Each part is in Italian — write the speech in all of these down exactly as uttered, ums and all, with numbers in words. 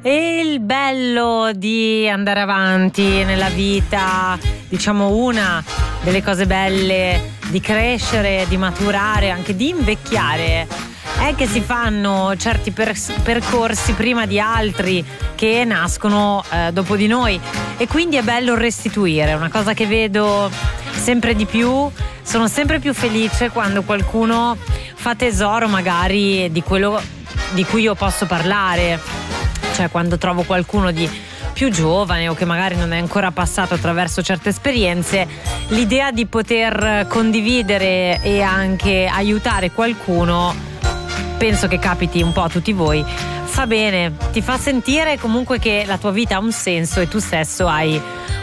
E il bello di andare avanti nella vita, diciamo una delle cose belle di crescere, di maturare, anche di invecchiare, è che si fanno certi per- percorsi prima di altri che nascono eh, dopo di noi, e quindi è bello restituire, una cosa che vedo sempre di più. Sono sempre più felice quando qualcuno fa tesoro magari di quello di cui io posso parlare, cioè quando trovo qualcuno di più giovane o che magari non è ancora passato attraverso certe esperienze, l'idea di poter condividere e anche aiutare qualcuno, penso che capiti un po' a tutti voi, fa bene, ti fa sentire comunque che la tua vita ha un senso e tu stesso hai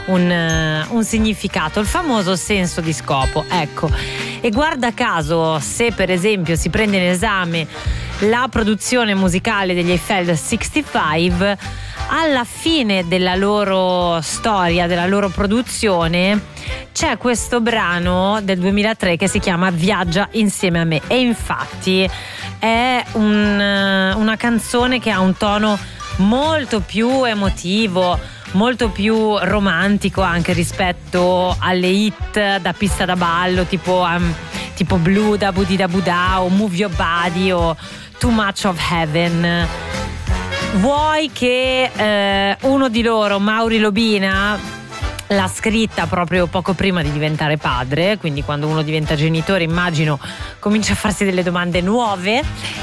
un, un significato, il famoso senso di scopo, ecco. E guarda caso, se per esempio si prende in esame la produzione musicale degli Eiffel sessantacinque, alla fine della loro storia, della loro produzione, c'è questo brano del duemilatré che si chiama Viaggia insieme a me, e infatti è un, una canzone che ha un tono molto più emotivo, molto più romantico anche rispetto alle hit da pista da ballo tipo, um, tipo Blue da Budi da Buda o Move Your Body o Too Much of Heaven. Vuoi che eh, uno di loro, Mauri Lobina, l'ha scritta proprio poco prima di diventare padre, quindi quando uno diventa genitore immagino comincia a farsi delle domande nuove,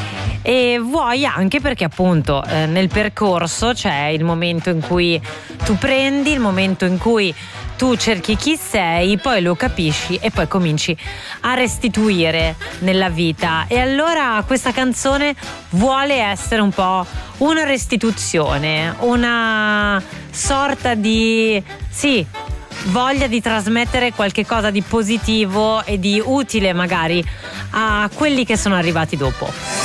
e vuoi anche perché appunto eh, nel percorso c'è il momento in cui tu prendi, il momento in cui tu cerchi chi sei, poi lo capisci e poi cominci a restituire nella vita. E allora questa canzone vuole essere un po' una restituzione, una sorta di sì, voglia di trasmettere qualche cosa di positivo e di utile magari a quelli che sono arrivati dopo.